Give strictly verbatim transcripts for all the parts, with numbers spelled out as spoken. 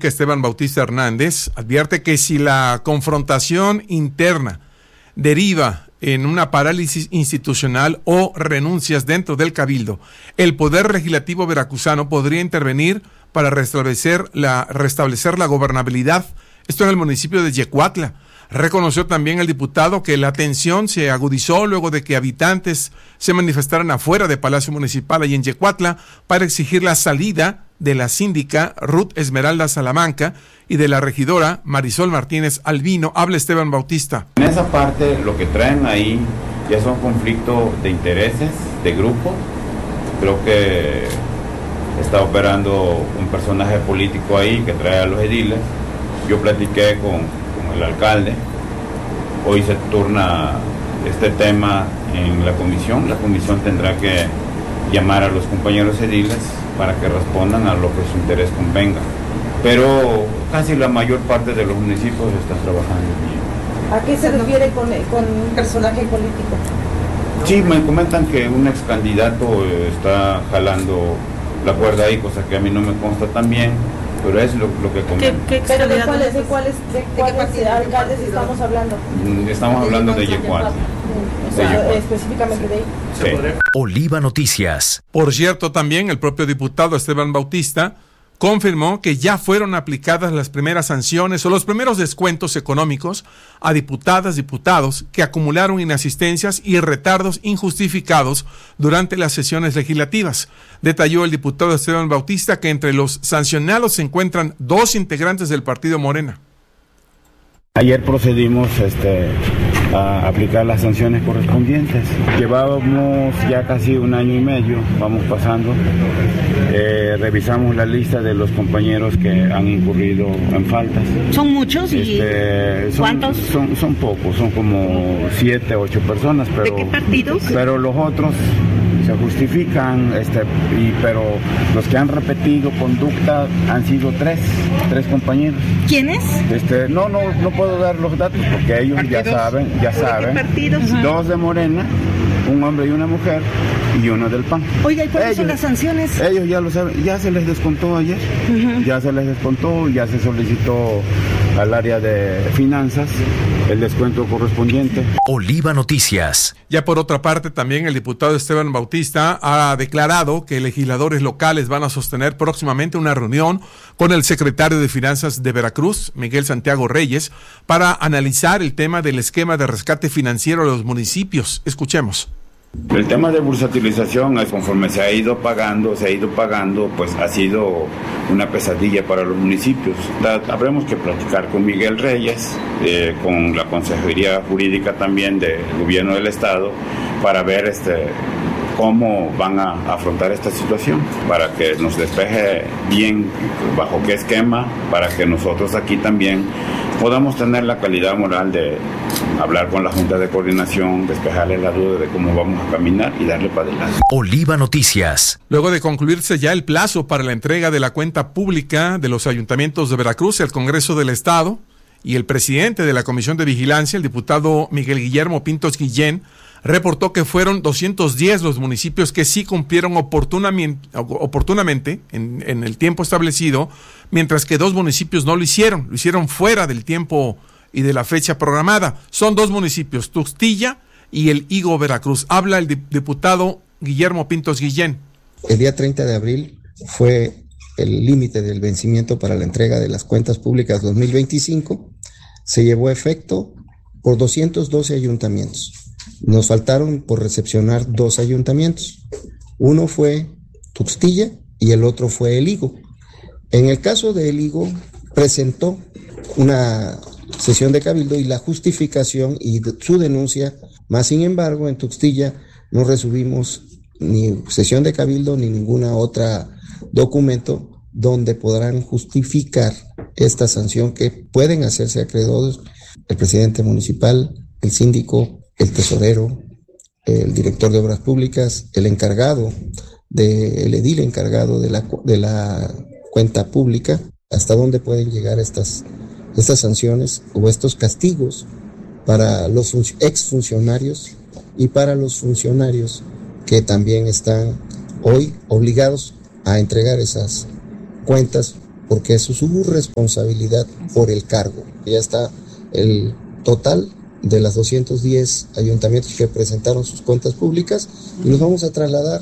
Pública, Esteban Bautista Hernández, advierte que si la confrontación interna deriva en una parálisis institucional o renuncias dentro del Cabildo, el Poder Legislativo veracruzano podría intervenir para restablecer la, restablecer la gobernabilidad. Esto en el municipio de Yecuatla. Reconoció también el diputado que la tensión se agudizó luego de que habitantes se manifestaran afuera de Palacio Municipal y en Yecuatla para exigir la salida de la síndica Ruth Esmeralda Salamanca y de la regidora Marisol Martínez Albino. Habla Esteban Bautista. En esa parte lo que traen ahí ya son conflictos de intereses, de grupo. Creo que está operando un personaje político ahí que trae a los ediles. Yo platiqué con el alcalde, hoy se turna este tema en la comisión, la comisión tendrá que llamar a los compañeros ediles para que respondan a lo que su interés convenga, pero casi la mayor parte de los municipios están trabajando bien. ¿A qué se refiere con, con un personaje político? Sí, me comentan que un ex candidato está jalando la cuerda ahí, cosa que a mí no me consta tan bien, pero es lo, lo que comentan. ¿Qué, qué ¿Pero de cuáles, de cuáles, de cuáles de alcaldes estamos hablando? Estamos hablando de Yecuatla. O sea, específicamente de ahí. Sí. Oliva Noticias. Por cierto, también el propio diputado Esteban Bautista confirmó que ya fueron aplicadas las primeras sanciones o los primeros descuentos económicos a diputadas, diputados que acumularon inasistencias y retardos injustificados durante las sesiones legislativas. Detalló el diputado Esteban Bautista que entre los sancionados se encuentran dos integrantes del partido Morena. Ayer procedimos este, a aplicar las sanciones correspondientes. Llevábamos ya casi un año y medio, vamos pasando. Eh, revisamos la lista de los compañeros que han incurrido en faltas. ¿Son muchos? ¿Y este, son, cuántos? Son, son pocos, son como siete, ocho personas. Pero, ¿de qué partidos? Pero los otros se justifican, este, y, pero los que han repetido conducta han sido tres, tres compañeros. ¿Quiénes? Este, no, no, no puedo dar los datos porque ellos ¿partidos? ya saben, ya saben. ¿De qué partidos? Dos de Morena, un hombre y una mujer, y uno del P A N. Oiga, ¿y cuáles ellos, son las sanciones? Ellos ya lo saben, ya se les descontó ayer, uh-huh. ya se les descontó, ya se solicitó al área de finanzas el descuento correspondiente. Oliva Noticias. Ya por otra parte, también el diputado Esteban Bautista ha declarado que legisladores locales van a sostener próximamente una reunión con el secretario de Finanzas de Veracruz, Miguel Santiago Reyes, para analizar el tema del esquema de rescate financiero de los municipios. Escuchemos. El tema de bursatilización, conforme se ha ido pagando, se ha ido pagando, pues ha sido una pesadilla para los municipios. Habremos que platicar con Miguel Reyes, eh, con la Consejería Jurídica también del Gobierno del Estado, para ver este cómo van a afrontar esta situación, para que nos despeje bien bajo qué esquema, para que nosotros aquí también podamos tener la calidad moral de hablar con la Junta de Coordinación, despejarle la duda de cómo vamos a caminar y darle para adelante. Oliva Noticias. Luego de concluirse ya el plazo para la entrega de la cuenta pública de los ayuntamientos de Veracruz, el Congreso del Estado y el presidente de la Comisión de Vigilancia, el diputado Miguel Guillermo Pintos Guillén, reportó que fueron doscientos diez los municipios que sí cumplieron oportunamente, oportunamente en, en el tiempo establecido, mientras que dos municipios no lo hicieron, lo hicieron fuera del tiempo y de la fecha programada. Son dos municipios, Tuxtilla y el Higo Veracruz. Habla el diputado Guillermo Pintos Guillén. El día treinta de abril fue el límite del vencimiento para la entrega de las cuentas públicas dos mil veinticinco. Se llevó a efecto por doscientos doce ayuntamientos. Nos faltaron por recepcionar dos ayuntamientos. Uno fue Tuxtilla y el otro fue el Higo. En el caso de el Higo, presentó una sesión de cabildo y la justificación y su denuncia, más sin embargo en Tuxtilla no recibimos ni sesión de cabildo ni ninguna otra documento donde podrán justificar esta sanción que pueden hacerse acreedores el presidente municipal, el síndico, el tesorero, el director de obras públicas, el encargado, de, el edil encargado de la, de la cuenta pública. ¿Hasta dónde pueden llegar estas, estas sanciones o estos castigos para los fun- exfuncionarios y para los funcionarios que también están hoy obligados a entregar esas cuentas porque es su responsabilidad por el cargo. Ya está el total de las doscientos diez ayuntamientos que presentaron sus cuentas públicas y los vamos a trasladar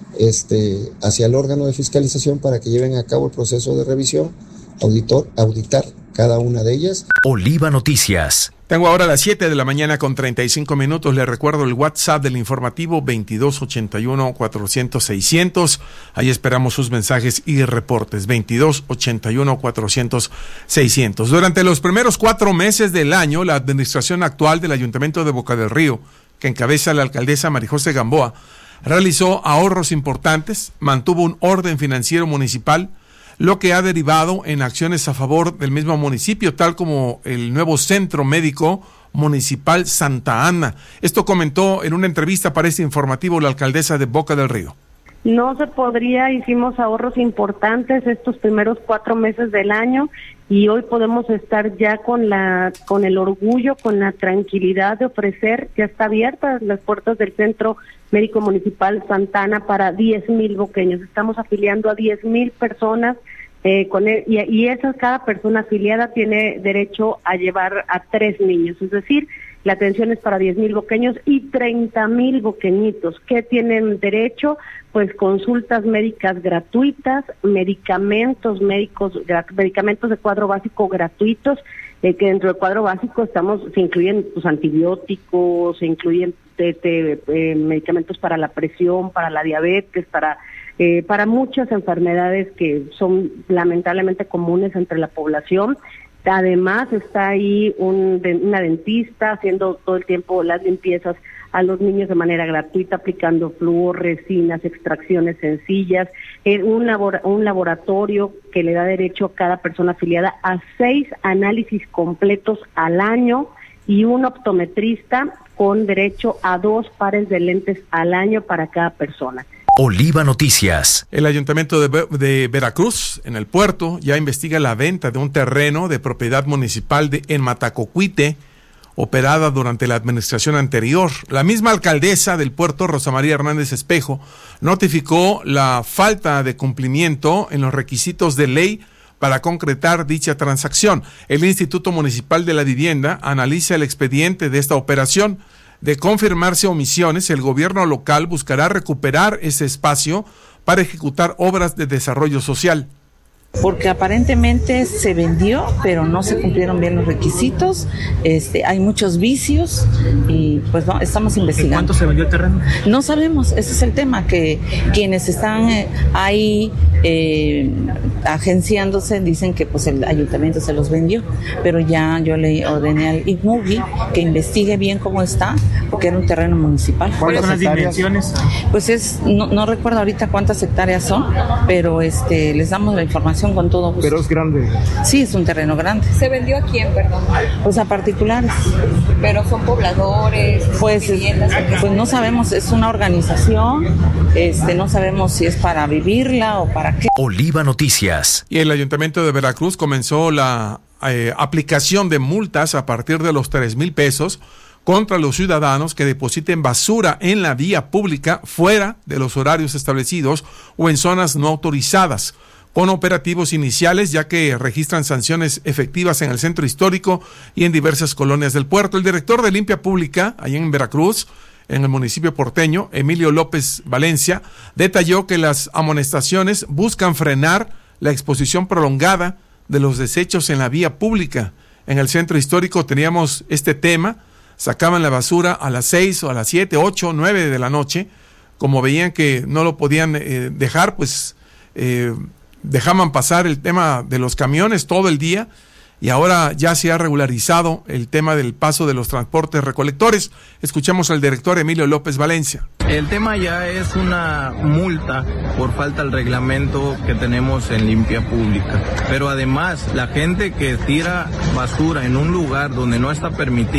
este, hacia el órgano de fiscalización para que lleven a cabo el proceso de revisión, auditor, auditar cada una de ellas. Oliva Noticias. Tengo ahora las siete de la mañana con treinta y cinco minutos. Le recuerdo el WhatsApp del informativo veintidós ochenta y uno cuatrocientos seiscientos. Ahí esperamos sus mensajes y reportes. veintidós ochenta y uno cuatrocientos seiscientos. Durante los primeros cuatro meses del año, la administración actual del Ayuntamiento de Boca del Río, que encabeza la alcaldesa María José Gamboa, realizó ahorros importantes, mantuvo un orden financiero municipal, lo que ha derivado en acciones a favor del mismo municipio, tal como el nuevo Centro Médico Municipal Santa Ana. Esto comentó en una entrevista para este informativo la alcaldesa de Boca del Río. No se podría, hicimos ahorros importantes estos primeros cuatro meses del año y hoy podemos estar ya con la con el orgullo, con la tranquilidad de ofrecer, ya está abiertas las puertas del Centro Médico Municipal Santa Ana para diez mil boqueños. Estamos afiliando a diez mil personas eh, con el, y, y esa cada persona afiliada tiene derecho a llevar a tres niños, es decir, la atención es para diez mil boqueños y treinta mil boqueñitos. ¿Qué tienen derecho? Pues consultas médicas gratuitas, medicamentos médicos, medicamentos de cuadro básico gratuitos, eh, que dentro del cuadro básico estamos, se incluyen pues, antibióticos, se incluyen te, te, eh, medicamentos para la presión, para la diabetes, para eh, para muchas enfermedades que son lamentablemente comunes entre la población. Además está ahí un, una dentista haciendo todo el tiempo las limpiezas a los niños de manera gratuita, aplicando flúor, resinas, extracciones sencillas, eh, un, labor, un laboratorio que le da derecho a cada persona afiliada a seis análisis completos al año y un optometrista con derecho a dos pares de lentes al año para cada persona. Oliva Noticias. El Ayuntamiento de, de Veracruz, en el puerto, ya investiga la venta de un terreno de propiedad municipal de, en Matacocuite, operada durante la administración anterior. La misma alcaldesa del puerto, Rosa María Hernández Espejo, notificó la falta de cumplimiento en los requisitos de ley para concretar dicha transacción. El Instituto Municipal de la Vivienda analiza el expediente de esta operación. De confirmarse omisiones, el gobierno local buscará recuperar ese espacio para ejecutar obras de desarrollo social. Porque aparentemente se vendió, pero no se cumplieron bien los requisitos, este, hay muchos vicios y pues no, estamos investigando. ¿En cuánto se vendió el terreno? No sabemos, ese es el tema, que quienes están eh, ahí eh, agenciándose dicen que pues el ayuntamiento se los vendió, pero ya yo le ordené al I M U G I que investigue bien cómo está, porque era un terreno municipal. ¿Cuáles son las dimensiones? Pues es, no, no recuerdo ahorita cuántas hectáreas son, pero este les damos la información con todo gusto. Pero es grande. Sí, es un terreno grande. ¿Se vendió a quién, perdón? Pues a particulares. Pero son pobladores, pues, viviendas. Pues no sabemos, es una organización, este, no sabemos si es para vivirla o para qué. Oliva Noticias. Y el Ayuntamiento de Veracruz comenzó la eh, aplicación de multas a partir de los tres mil pesos contra los ciudadanos que depositen basura en la vía pública fuera de los horarios establecidos o en zonas no autorizadas, con operativos iniciales, ya que registran sanciones efectivas en el centro histórico y en diversas colonias del puerto. El director de Limpia Pública, allá en Veracruz, en el municipio porteño, Emilio López Valencia, detalló que las amonestaciones buscan frenar la exposición prolongada de los desechos en la vía pública. En el centro histórico teníamos este tema, sacaban la basura a las seis o a las siete, ocho, nueve de la noche, como veían que no lo podían eh, dejar, pues eh, dejaban pasar el tema de los camiones todo el día, y ahora ya se ha regularizado el tema del paso de los transportes recolectores. Escuchamos al director Emilio López Valencia. El tema ya es una multa por falta al reglamento que tenemos en Limpia Pública. Pero además, la gente que tira basura en un lugar donde no está permitido,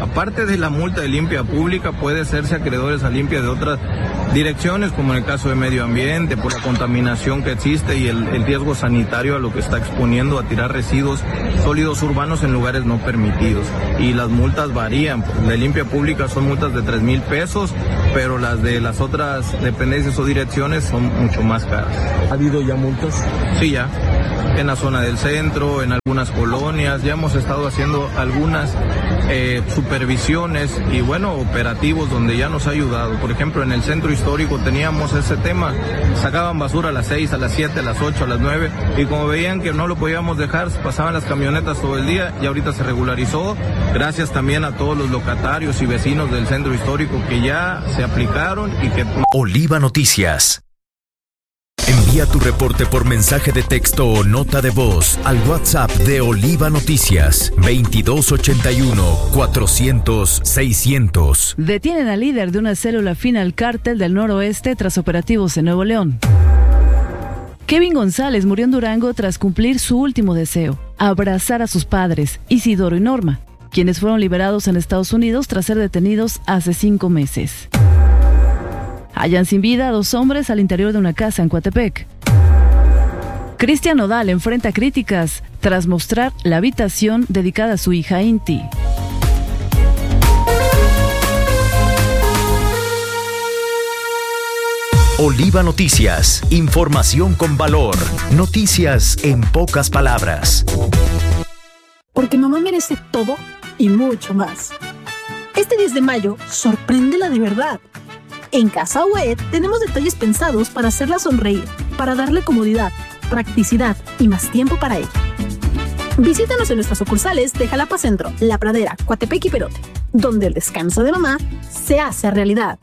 Aparte de la multa de limpia pública, puede hacerse acreedores a limpia de otras direcciones, como en el caso de medio ambiente, por la contaminación que existe y el, el riesgo sanitario a lo que está exponiendo a tirar residuos sólidos urbanos en lugares no permitidos. Y las multas varían. De limpia pública son multas de tres mil pesos, pero las de las otras dependencias o direcciones son mucho más caras. ¿Ha habido ya multas? Sí, ya. En la zona del centro, en algunas colonias, ya hemos estado haciendo algunas eh, supervisiones y bueno, operativos donde ya nos ha ayudado. Por ejemplo, en el centro histórico teníamos ese tema, sacaban basura a las seis, a las siete, a las ocho, a las nueve, y como veían que no lo podíamos dejar, pasaban las camionetas todo el día y ahorita se regularizó, gracias también a todos los locatarios y vecinos del centro histórico que ya se aplicaron y que... Oliva Noticias. Envía tu reporte por mensaje de texto o nota de voz al WhatsApp de Oliva Noticias veintidós ochenta y uno cuatrocientos seiscientos. Detienen al líder de una célula afín al cártel del noroeste tras operativos en Nuevo León. Kevin González murió en Durango tras cumplir su último deseo, abrazar a sus padres, Isidoro y Norma, quienes fueron liberados en Estados Unidos tras ser detenidos hace cinco meses. Hallan sin vida a dos hombres al interior de una casa en Coatepec. Cristian Nodal enfrenta críticas tras mostrar la habitación dedicada a su hija Inti. Oliva Noticias, información con valor, noticias en pocas palabras. Porque mamá merece todo y mucho más. Este diez de mayo, sorpréndela de verdad. En Casa U A E tenemos detalles pensados para hacerla sonreír, para darle comodidad, practicidad y más tiempo para ella. Visítanos en nuestras sucursales de Jalapa Centro, La Pradera, Coatepec y Perote, donde el descanso de mamá se hace realidad.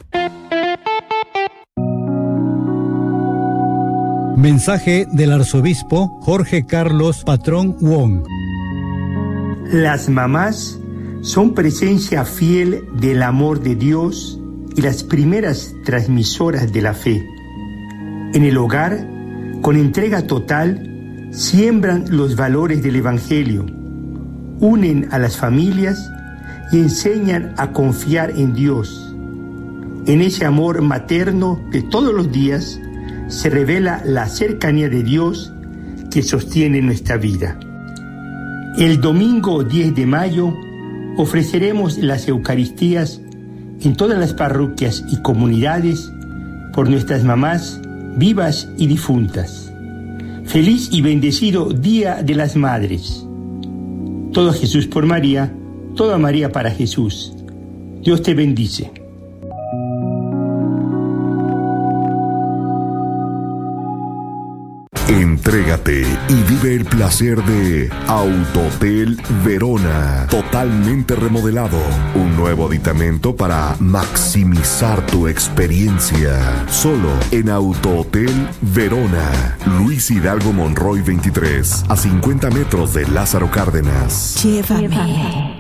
Mensaje del arzobispo Jorge Carlos Patrón Wong. Las mamás son presencia fiel del amor de Dios y las primeras transmisoras de la fe. En el hogar, con entrega total, siembran los valores del Evangelio, unen a las familias y enseñan a confiar en Dios. En ese amor materno de todos los días se revela la cercanía de Dios que sostiene nuestra vida. El domingo diez de mayo ofreceremos las Eucaristías en todas las parroquias y comunidades por nuestras mamás vivas y difuntas. Feliz y bendecido Día de las Madres. Todo Jesús por María, toda María para Jesús. Dios te bendice. Entrégate y vive el placer de Autohotel Verona. Totalmente remodelado. Un nuevo aditamento para maximizar tu experiencia. Solo en Autohotel Verona. Luis Hidalgo Monroy veintitrés, a cincuenta metros de Lázaro Cárdenas. Llévame.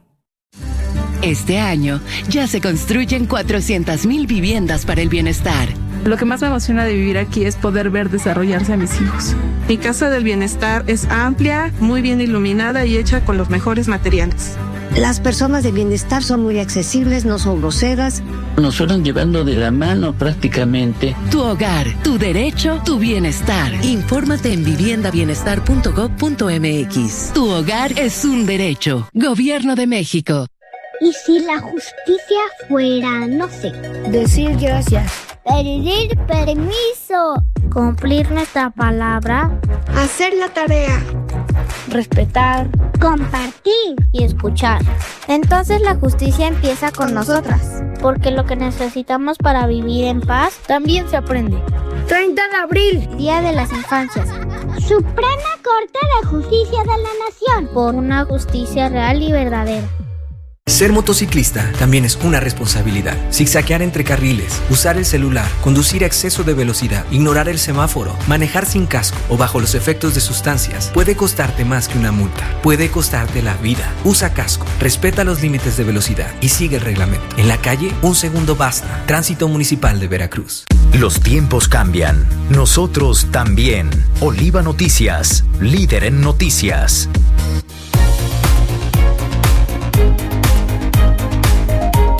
Este año ya se construyen cuatrocientas mil viviendas para el bienestar. Lo que más me emociona de vivir aquí es poder ver desarrollarse a mis hijos. Mi casa del bienestar es amplia, muy bien iluminada y hecha con los mejores materiales. Las personas de bienestar son muy accesibles, no son groseras. Nos fueron llevando de la mano prácticamente. Tu hogar, tu derecho, tu bienestar. Infórmate en vivienda bienestar punto gob punto eme equis. Tu hogar es un derecho. Gobierno de México. ¿Y si la justicia fuera, no sé, decir gracias, pedir permiso, cumplir nuestra palabra, hacer la tarea, respetar, compartir y escuchar? Entonces la justicia empieza con nosotras, porque lo que necesitamos para vivir en paz también se aprende. treinta de abril, Día de las Infancias. Suprema Corte de Justicia de la Nación, por una justicia real y verdadera. Ser motociclista también es una responsabilidad. Zigzaguear entre carriles, usar el celular, conducir a exceso de velocidad, ignorar el semáforo, manejar sin casco o bajo los efectos de sustancias puede costarte más que una multa. Puede costarte la vida. Usa casco, respeta los límites de velocidad y sigue el reglamento. En la calle, un segundo basta. Tránsito Municipal de Veracruz. Los tiempos cambian. Nosotros también. Oliva Noticias, líder en noticias.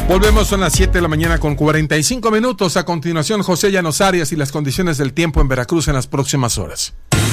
Volvemos, son las siete de la mañana con cuarenta y cinco minutos. A continuación, José Llanos Arias y las condiciones del tiempo en Veracruz en las próximas horas.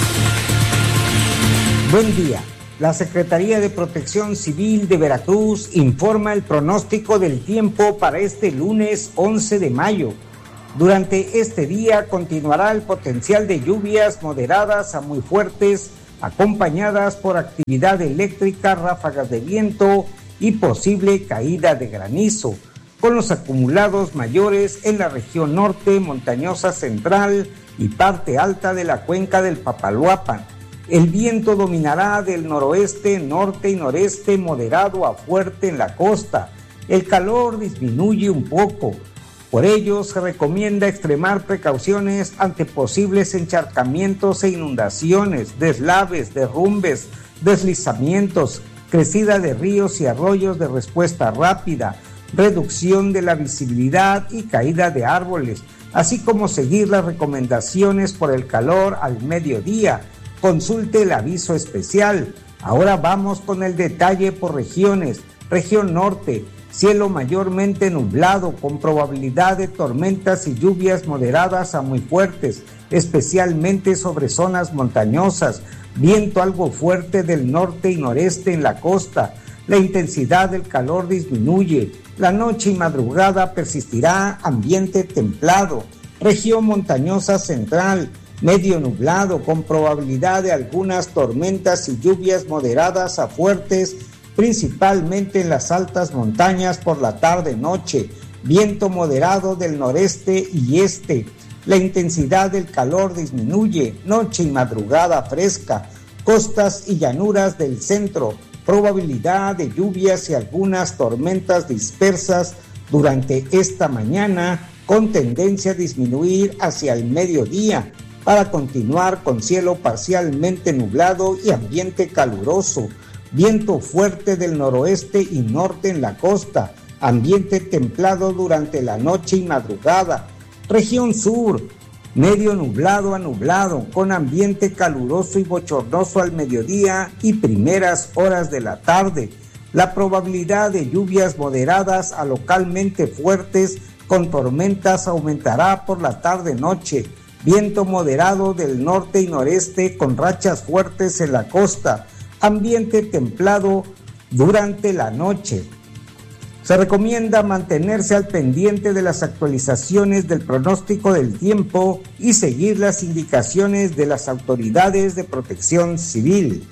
Buen día. La Secretaría de Protección Civil de Veracruz informa el pronóstico del tiempo para este lunes once de mayo. Durante este día continuará el potencial de lluvias moderadas a muy fuertes, acompañadas por actividad eléctrica, ráfagas de viento y posible caída de granizo, con los acumulados mayores en la región norte, montañosa central y parte alta de la cuenca del Papaloapan. El viento dominará del noroeste, norte y noreste, moderado a fuerte en la costa. El calor disminuye un poco. Por ello, se recomienda extremar precauciones ante posibles encharcamientos e inundaciones, deslaves, derrumbes, deslizamientos, crecida de ríos y arroyos de respuesta rápida, reducción de la visibilidad y caída de árboles, así como seguir las recomendaciones por el calor al mediodía. Consulte el aviso especial. Ahora vamos con el detalle por regiones. Región norte, cielo mayormente nublado con probabilidad de tormentas y lluvias moderadas a muy fuertes, especialmente sobre zonas montañosas. Viento algo fuerte del norte y noreste en la costa. La intensidad del calor disminuye. La noche y madrugada persistirá ambiente templado. Región montañosa central, medio nublado con probabilidad de algunas tormentas y lluvias moderadas a fuertes, principalmente en las altas montañas por la tarde-noche. Viento moderado del noreste y este. La intensidad del calor disminuye, noche y madrugada fresca, costas y llanuras del centro, probabilidad de lluvias y algunas tormentas dispersas durante esta mañana, con tendencia a disminuir hacia el mediodía, para continuar con cielo parcialmente nublado y ambiente caluroso, viento fuerte del noroeste y norte en la costa, ambiente templado durante la noche y madrugada. Región sur, medio nublado a nublado, con ambiente caluroso y bochornoso al mediodía y primeras horas de la tarde. La probabilidad de lluvias moderadas a localmente fuertes con tormentas aumentará por la tarde-noche. Viento moderado del norte y noreste con rachas fuertes en la costa. Ambiente templado durante la noche. Se recomienda mantenerse al pendiente de las actualizaciones del pronóstico del tiempo y seguir las indicaciones de las autoridades de protección civil.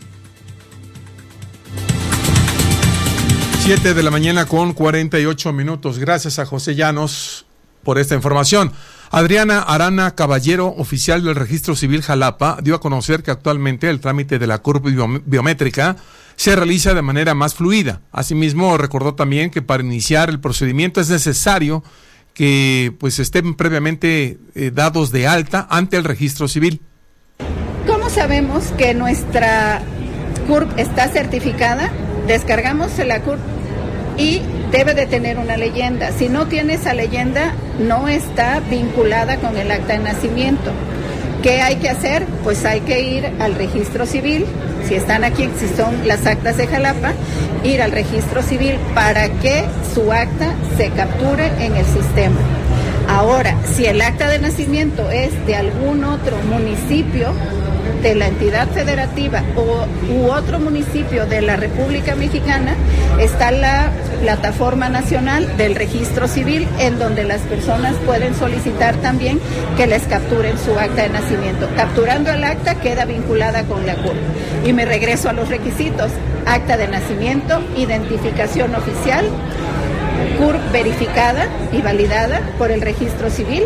siete de la mañana con cuarenta y ocho minutos. Gracias a José Llanos por esta información. Adriana Arana Caballero, oficial del Registro Civil Jalapa, dio a conocer que actualmente el trámite de la C U R P biométrica se realiza de manera más fluida. Asimismo, recordó también que para iniciar el procedimiento es necesario que pues estén previamente eh, dados de alta ante el Registro Civil. ¿Cómo sabemos que nuestra C U R P está certificada? Descargamos la C U R P y debe de tener una leyenda. Si no tiene esa leyenda, no está vinculada con el acta de nacimiento. ¿Qué hay que hacer? Pues hay que ir al registro civil, si están aquí, si son las actas de Jalapa, ir al registro civil para que su acta se capture en el sistema. Ahora, si el acta de nacimiento es de algún otro municipio de la entidad federativa o u otro municipio de la República Mexicana, está la plataforma nacional del registro civil, en donde las personas pueden solicitar también que les capturen su acta de nacimiento. Capturando el acta queda vinculada con la C U R P. Y me regreso a los requisitos: acta de nacimiento, identificación oficial, C U R P verificada y validada por el registro civil,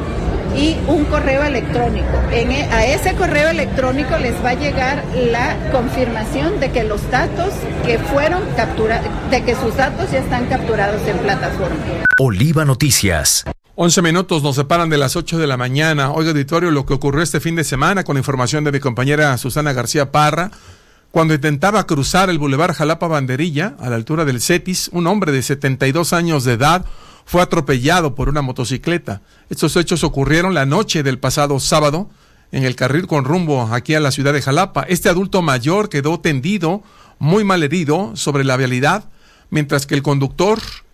y un correo electrónico. En e, a ese correo electrónico les va a llegar la confirmación de que los datos que fueron capturados, de que sus datos ya están capturados en plataforma. Oliva Noticias. once minutos nos separan de las ocho de la mañana. Oiga, auditorio, lo que ocurrió este fin de semana, con información de mi compañera Susana García Parra. Cuando intentaba cruzar el Boulevard Jalapa Banderilla, a la altura del Cetis, un hombre de setenta y dos años de edad fue atropellado por una motocicleta. Estos hechos ocurrieron la noche del pasado sábado en el carril con rumbo aquí a la ciudad de Jalapa. Este adulto mayor quedó tendido, muy mal herido, sobre la vialidad, mientras que el conductor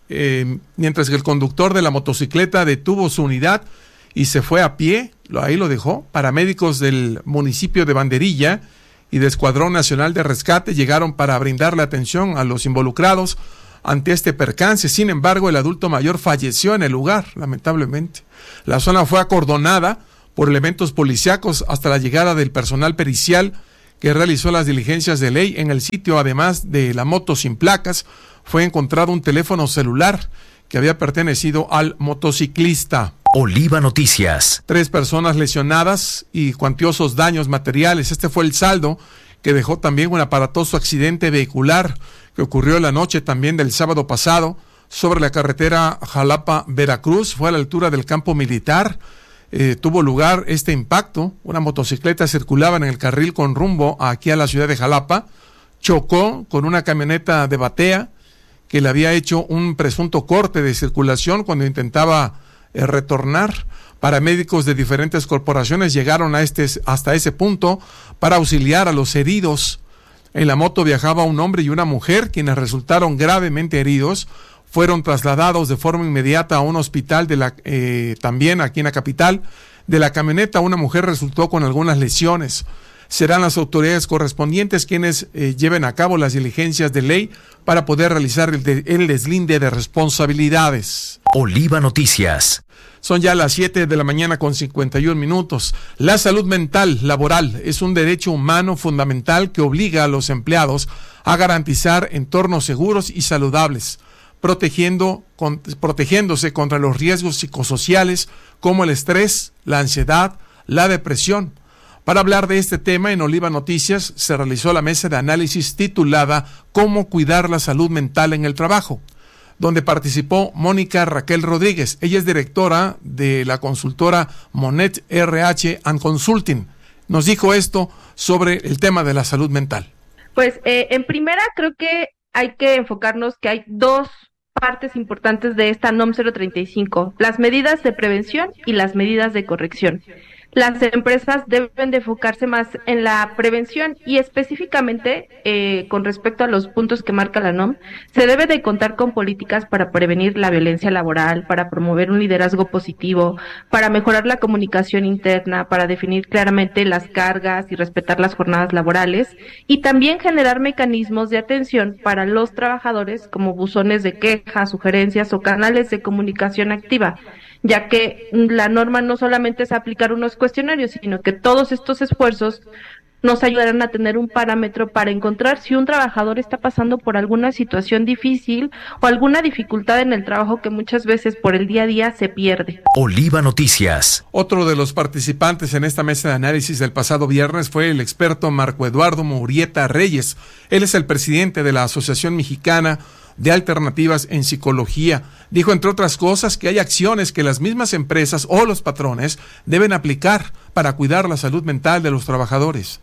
eh, mientras que el conductor de la motocicleta detuvo su unidad y se fue a pie, ahí lo dejó. Paramédicos del municipio de Banderilla y del Escuadrón Nacional de Rescate llegaron para brindarle atención a los involucrados ante este percance. Sin embargo, el adulto mayor falleció en el lugar, lamentablemente. La zona fue acordonada por elementos policíacos hasta la llegada del personal pericial que realizó las diligencias de ley. En el sitio, además de la moto sin placas, fue encontrado un teléfono celular que había pertenecido al motociclista. Oliva Noticias. Tres personas lesionadas y cuantiosos daños materiales. Este fue el saldo que dejó también un aparatoso accidente vehicular que ocurrió la noche también del sábado pasado sobre la carretera Jalapa-Veracruz. Fue a la altura del campo militar. Eh, tuvo lugar este impacto. Una motocicleta circulaba en el carril con rumbo aquí a la ciudad de Jalapa. Chocó con una camioneta de batea que le había hecho un presunto corte de circulación cuando intentaba eh, retornar. Paramédicos de diferentes corporaciones llegaron a este, hasta ese punto para auxiliar a los heridos. En la moto viajaba un hombre y una mujer, quienes resultaron gravemente heridos. Fueron trasladados de forma inmediata a un hospital de la, eh, también aquí en la capital. De la camioneta, una mujer resultó con algunas lesiones. Serán las autoridades correspondientes quienes eh, lleven a cabo las diligencias de ley para poder realizar el, de, el deslinde de responsabilidades. Oliva Noticias. Son ya las siete de la mañana con cincuenta y un minutos. La salud mental laboral es un derecho humano fundamental que obliga a los empleados a garantizar entornos seguros y saludables, protegiendo, con, protegiéndose contra los riesgos psicosociales como el estrés, la ansiedad, la depresión. Para hablar de este tema, en Oliva Noticias se realizó la mesa de análisis titulada ¿Cómo cuidar la salud mental en el trabajo?, donde participó Mónica Raquel Rodríguez. Ella es directora de la consultora Monet R H and Consulting. Nos dijo esto sobre el tema de la salud mental. Pues eh, en primera creo que hay que enfocarnos que hay dos partes importantes de esta NOM cero treinta y cinco, las medidas de prevención y las medidas de corrección. Las empresas deben de enfocarse más en la prevención y específicamente eh, con respecto a los puntos que marca la NOM, se debe de contar con políticas para prevenir la violencia laboral, para promover un liderazgo positivo, para mejorar la comunicación interna, para definir claramente las cargas y respetar las jornadas laborales y también generar mecanismos de atención para los trabajadores como buzones de quejas, sugerencias o canales de comunicación activa, ya que la norma no solamente es aplicar unos cuestionarios, sino que todos estos esfuerzos nos ayudarán a tener un parámetro para encontrar si un trabajador está pasando por alguna situación difícil o alguna dificultad en el trabajo que muchas veces por el día a día se pierde. Oliva Noticias. Otro de los participantes en esta mesa de análisis del pasado viernes fue el experto Marco Eduardo Murrieta Reyes. Él es el presidente de la Asociación Mexicana de Alternativas en Psicología. Dijo, entre otras cosas, que hay acciones que las mismas empresas o los patrones deben aplicar para cuidar la salud mental de los trabajadores.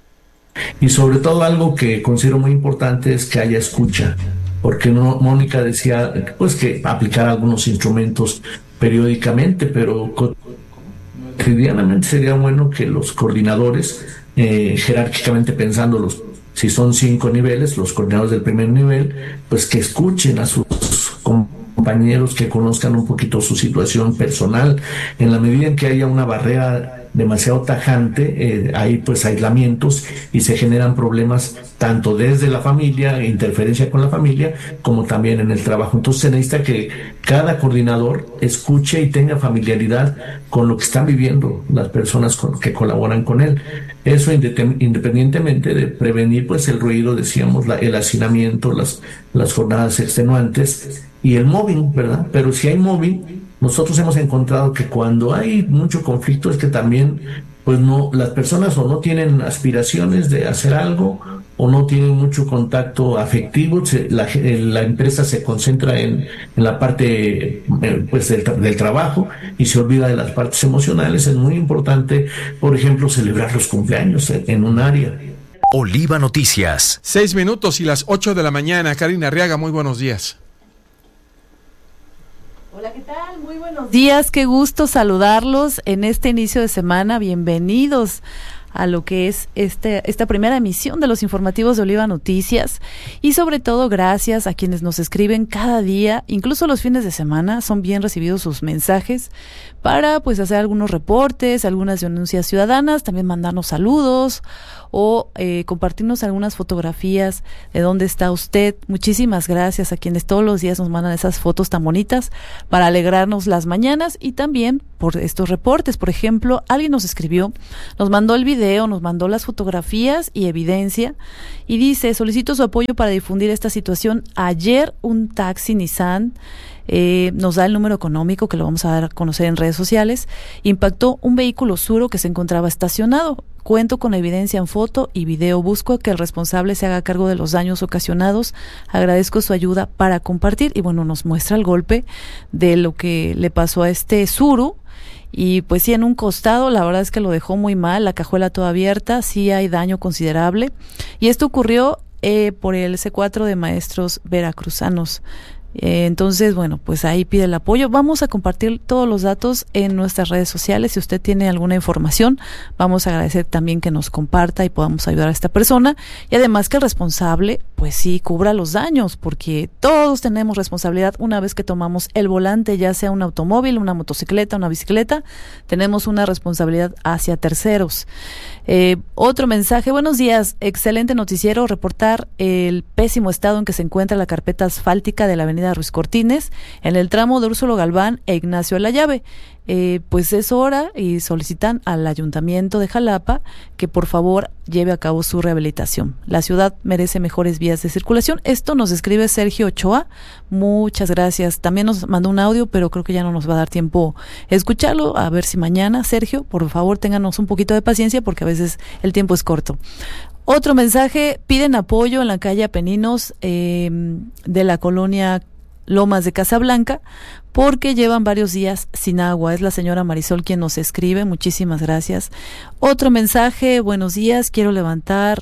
Y sobre todo algo que considero muy importante es que haya escucha, porque no, Mónica decía pues que aplicar algunos instrumentos periódicamente, pero cotidianamente sería bueno que los coordinadores, eh, jerárquicamente pensándolos, si son cinco niveles, los coordinadores del primer nivel, pues que escuchen a sus compañeros, que conozcan un poquito su situación personal. En la medida en que haya una barrera demasiado tajante, eh, hay pues aislamientos y se generan problemas tanto desde la familia, interferencia con la familia, como también en el trabajo. Entonces se necesita que cada coordinador escuche y tenga familiaridad con lo que están viviendo las personas con, que colaboran con él. Eso independientemente de prevenir pues el ruido, decíamos, la, el hacinamiento, las, las jornadas extenuantes y el mobbing, ¿verdad? Pero si hay mobbing, nosotros hemos encontrado que cuando hay mucho conflicto es que también pues no, las personas o no tienen aspiraciones de hacer algo o no tienen mucho contacto afectivo, se, la, la empresa se concentra en, en la parte pues del, del trabajo y se olvida de las partes emocionales. Es muy importante, por ejemplo, celebrar los cumpleaños en, en un área. Oliva Noticias. Seis minutos y las ocho de la mañana. Karina Arriaga, muy buenos días. Hola, ¿qué tal? Muy buenos días, qué gusto saludarlos en este inicio de semana. Bienvenidos a lo que es este, esta primera emisión de los informativos de Oliva Noticias, y sobre todo gracias a quienes nos escriben cada día, incluso los fines de semana, son bien recibidos sus mensajes para pues hacer algunos reportes, algunas denuncias ciudadanas, también mandarnos saludos o eh, compartirnos algunas fotografías de dónde está usted. Muchísimas gracias a quienes todos los días nos mandan esas fotos tan bonitas para alegrarnos las mañanas, y también por estos reportes. Por ejemplo, alguien nos escribió, nos mandó el video, nos mandó las fotografías y evidencia, y dice: solicito su apoyo para difundir esta situación. Ayer un taxi Nissan, Eh, nos da el número económico que lo vamos a dar a conocer en redes sociales, impactó un vehículo Suro que se encontraba estacionado. Cuento con evidencia en foto y video. Busco que el responsable se haga cargo de los daños ocasionados. Agradezco su ayuda para compartir. Y bueno, nos muestra el golpe de lo que le pasó a este Suro. Y pues sí, en un costado, la verdad es que lo dejó muy mal, la cajuela toda abierta, sí hay daño considerable. Y esto ocurrió eh, por el C cuatro de Maestros Veracruzanos. Eh, entonces, bueno, pues ahí pide el apoyo. Vamos a compartir todos los datos en nuestras redes sociales. Si usted tiene alguna información, vamos a agradecer también que nos comparta y podamos ayudar a esta persona. Y además que el responsable, pues sí, cubra los daños, porque todos tenemos responsabilidad una vez que tomamos el volante, ya sea un automóvil, una motocicleta, una bicicleta, tenemos una responsabilidad hacia terceros. Eh, otro mensaje: buenos días, excelente noticiero, reportar el pésimo estado en que se encuentra la carpeta asfáltica de la avenida Ruiz Cortines, en el tramo de Úrsulo Galván e Ignacio de la Llave. Eh, pues es hora, y solicitan al Ayuntamiento de Jalapa que por favor lleve a cabo su rehabilitación. La ciudad merece mejores vías de circulación. Esto nos escribe Sergio Ochoa. Muchas gracias. También nos mandó un audio, pero creo que ya no nos va a dar tiempo escucharlo. A ver si mañana, Sergio, por favor, ténganos un poquito de paciencia porque a veces el tiempo es corto. Otro mensaje: piden apoyo en la calle Apeninos eh, de la colonia Lomas de Casablanca, porque llevan varios días sin agua. Es la señora Marisol quien nos escribe. Muchísimas gracias. Otro mensaje: buenos días, quiero levantar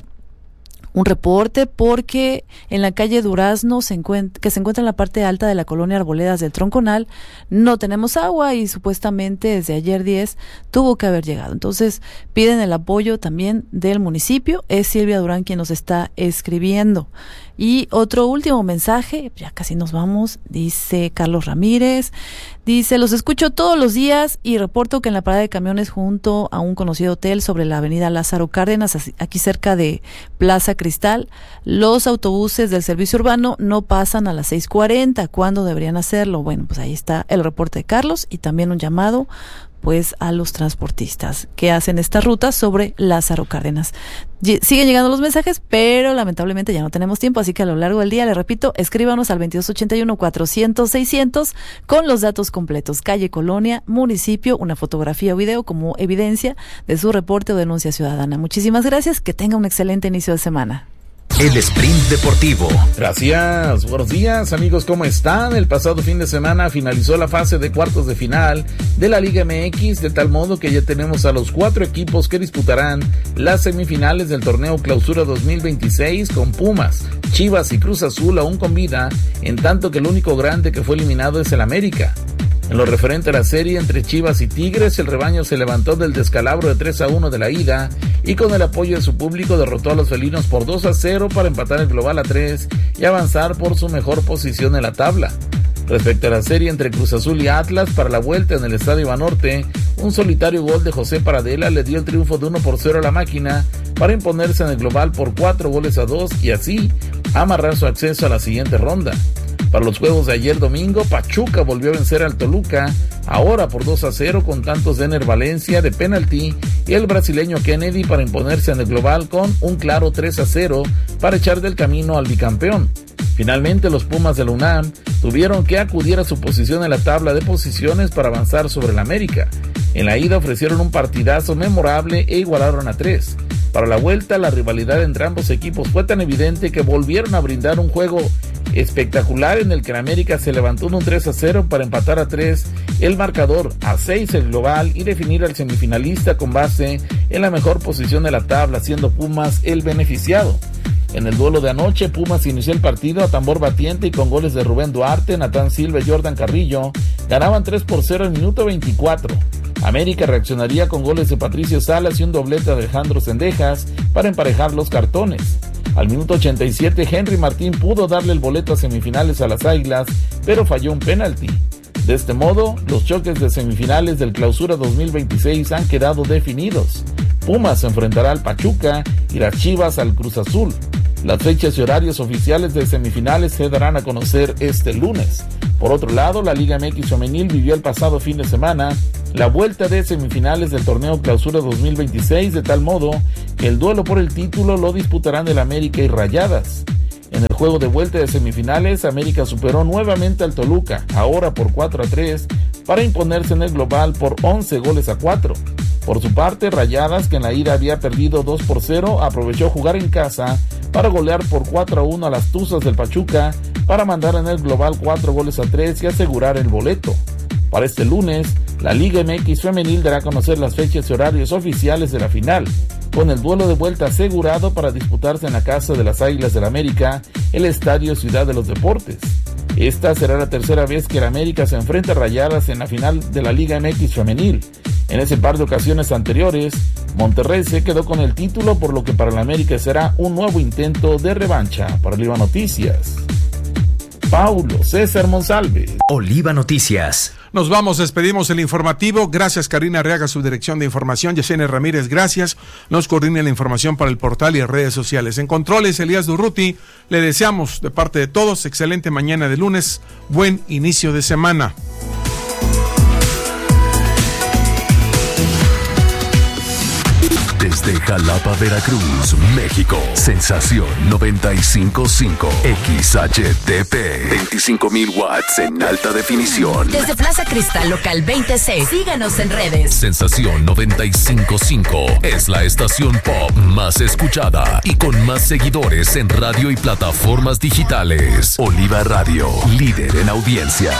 un reporte porque en la calle Durazno, se encuentra, que se encuentra en la parte alta de la colonia Arboledas del Tronconal, no tenemos agua y supuestamente desde ayer diez tuvo que haber llegado. Entonces piden el apoyo también del municipio. Es Silvia Durán quien nos está escribiendo. Y otro último mensaje, ya casi nos vamos, dice Carlos Ramírez, dice: los escucho todos los días y reporto que en la parada de camiones junto a un conocido hotel sobre la avenida Lázaro Cárdenas, aquí cerca de Plaza Cristal, los autobuses del servicio urbano no pasan a las seis cuarenta, ¿cuándo deberían hacerlo? Bueno, pues ahí está el reporte de Carlos, y también un llamado pues a los transportistas que hacen esta ruta sobre Lázaro Cárdenas. Siguen llegando los mensajes, pero lamentablemente ya no tenemos tiempo, así que a lo largo del día, le repito, escríbanos al veintidós ochenta y uno cuatrocientos seiscientos con los datos completos, calle, colonia, municipio, una fotografía o video como evidencia de su reporte o denuncia ciudadana. Muchísimas gracias, que tenga un excelente inicio de semana. El Sprint Deportivo. Gracias, buenos días amigos, ¿cómo están? El pasado fin de semana finalizó la fase de cuartos de final de la Liga M X, de tal modo que ya tenemos a los cuatro equipos que disputarán las semifinales del torneo Clausura dos mil veintiséis, con Pumas, Chivas y Cruz Azul aún con vida, en tanto que el único grande que fue eliminado es el América. En lo referente a la serie entre Chivas y Tigres, el rebaño se levantó del descalabro de tres a uno de la ida y con el apoyo de su público derrotó a los felinos por dos a cero para empatar el global a tres y avanzar por su mejor posición en la tabla. Respecto a la serie entre Cruz Azul y Atlas, para la vuelta en el Estadio Banorte, un solitario gol de José Paradela le dio el triunfo de uno por cero a la máquina para imponerse en el global por cuatro goles a dos y así amarrar su acceso a la siguiente ronda. Para los juegos de ayer domingo, Pachuca volvió a vencer al Toluca, ahora por dos a cero con tantos de Ener Valencia de penalti y el brasileño Kennedy para imponerse en el global con un claro tres a cero para echar del camino al bicampeón. Finalmente, los Pumas de la UNAM tuvieron que acudir a su posición en la tabla de posiciones para avanzar sobre el América. En la ida ofrecieron un partidazo memorable e igualaron a tres. Para la vuelta, la rivalidad entre ambos equipos fue tan evidente que volvieron a brindar un juego espectacular en el que el América se levantó en un tres a cero para empatar a tres el marcador, a seis el global y definir al semifinalista con base en la mejor posición de la tabla, siendo Pumas el beneficiado. En el duelo de anoche, Pumas inició el partido a tambor batiente y con goles de Rubén Duarte, Natán Silva y Jordan Carrillo, ganaban tres por cero al minuto veinticuatro. América reaccionaría con goles de Patricio Salas y un doblete de Alejandro Cendejas para emparejar los cartones. Al minuto ochenta y siete, Henry Martín pudo darle el boleto a semifinales a las Águilas, pero falló un penalti. De este modo, los choques de semifinales del Clausura dos mil veintiséis han quedado definidos. Pumas se enfrentará al Pachuca y las Chivas al Cruz Azul. Las fechas y horarios oficiales de semifinales se darán a conocer este lunes. Por otro lado, la Liga M X Femenil vivió el pasado fin de semana la vuelta de semifinales del torneo Clausura dos mil veintiséis, de tal modo que el duelo por el título lo disputarán el América y Rayadas. En el juego de vuelta de semifinales, América superó nuevamente al Toluca, ahora por cuatro a tres, para imponerse en el global por once goles a cuatro. Por su parte, Rayadas, que en la ida había perdido dos por cero, aprovechó jugar en casa para golear por cuatro a uno a las Tuzas del Pachuca para mandar en el global cuatro goles a tres y asegurar el boleto. Para este lunes, la Liga M X Femenil dará a conocer las fechas y horarios oficiales de la final, con el duelo de vuelta asegurado para disputarse en la casa de las Águilas del América, el Estadio Ciudad de los Deportes. Esta será la tercera vez que el América se enfrenta a Rayadas en la final de la Liga M X Femenil. En ese par de ocasiones anteriores, Monterrey se quedó con el título, por lo que para el América será un nuevo intento de revancha. Para Oliva Noticias, Paulo César Monsalve. Oliva Noticias. Nos vamos, despedimos el informativo. Gracias, Karina Arriaga, su dirección de información. Yesenia Ramírez, gracias. Nos coordina la información para el portal y redes sociales. En controles, Elías Durruti. Le deseamos, de parte de todos, excelente mañana de lunes. Buen inicio de semana. Desde Jalapa, Veracruz, México. Sensación noventa y cinco punto cinco. X H T P. veinticinco mil watts en alta definición. Desde Plaza Cristal Local veinte C. Síganos en redes. Sensación noventa y cinco punto cinco. Es la estación pop más escuchada y con más seguidores en radio y plataformas digitales. Oliva Radio, líder en audiencia.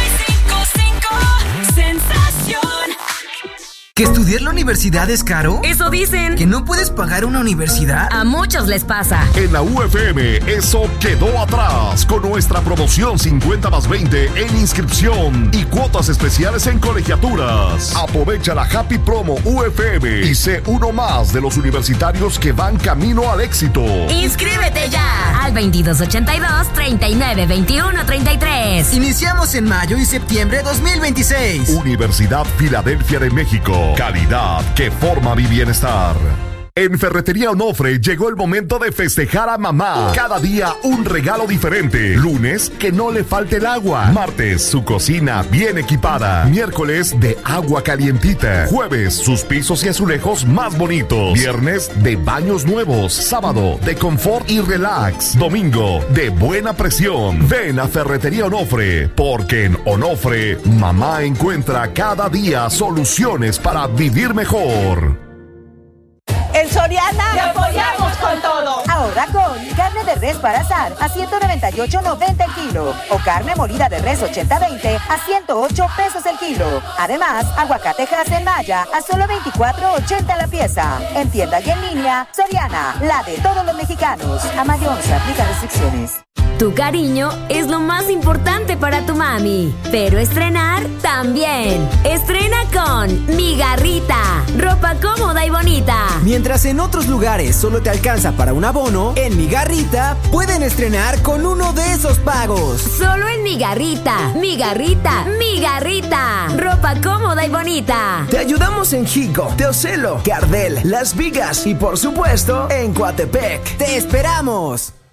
Sensación. ¿Que estudiar la universidad es caro? Eso dicen. ¿Que no puedes pagar una universidad? A muchos les pasa. En la U F M, eso quedó atrás con nuestra promoción cincuenta más veinte en inscripción y cuotas especiales en colegiaturas. Aprovecha la Happy Promo U F M y sé uno más de los universitarios que van camino al éxito. ¡Inscríbete ya! Al veintidós ochenta y dos, treinta y nueve, veintiuno, treinta y tres. Iniciamos en mayo y septiembre dos mil veintiséis. Universidad Filadelfia de México. Calidad que forma mi bienestar. En Ferretería Onofre llegó el momento de festejar a mamá. Cada día un regalo diferente. Lunes, que no le falte el agua. Martes, su cocina bien equipada. Miércoles, de agua calientita. Jueves, sus pisos y azulejos más bonitos. Viernes, de baños nuevos. Sábado, de confort y relax. Domingo, de buena presión. Ven a Ferretería Onofre, porque en Onofre, mamá encuentra cada día soluciones para vivir mejor. En Soriana ¡te apoyamos con todo! Ahora con carne de res para asar a ciento noventa y ocho noventa el kilo o carne molida de res ochenta veinte a ciento ocho pesos el kilo. Además, aguacate Hass en Maya a solo veinticuatro ochenta la pieza. En tienda y en línea, Soriana, la de todos los mexicanos. A mayo once, aplica restricciones. Tu cariño es lo más importante para tu mami, pero estrenar también. Estrena con Mi Garrita, ropa cómoda y bonita. Mientras en otros lugares solo te alcanza para un abono, en Mi Garrita pueden estrenar con uno de esos pagos. Solo en Mi Garrita, Mi Garrita, Mi Garrita, ropa cómoda y bonita. Te ayudamos en Jico, Teocelo, Gardel, Las Vigas y por supuesto en Coatepec. ¡Te esperamos!